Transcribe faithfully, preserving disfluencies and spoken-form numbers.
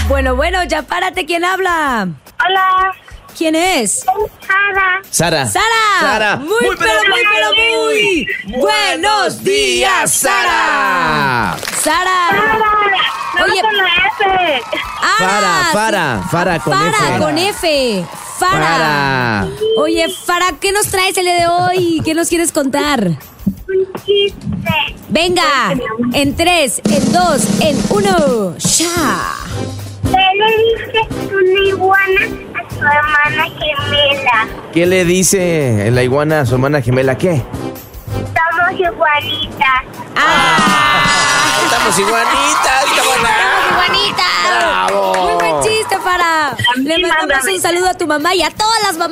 Bueno, bueno, ya párate. ¿Quién habla? Hola. ¿Quién es? Sara. Sara. Sara. Sara. Muy, muy pero, muy, pero muy. Buenos días, Sara. Sara. No Oye, con la F. ah, Fara, sí. Fara, Fara con Fara F. con F. Fara. Fara. Oye, Fara, ¿qué nos traes el día de hoy? ¿Qué nos quieres contar? Un chiste. Venga, en tres, en dos, en uno. ¡Ya! ¿Qué le dice una iguana a su hermana gemela? ¿Qué le dice la iguana a su hermana gemela? ¿Qué? Somos iguanitas. ¡Ah! Estamos iguanitas, ¡Estamos iguanitas! ¡Bravo! Muy buen chiste, Fara. Le mandamos un saludo a tu mamá y a todas las mamás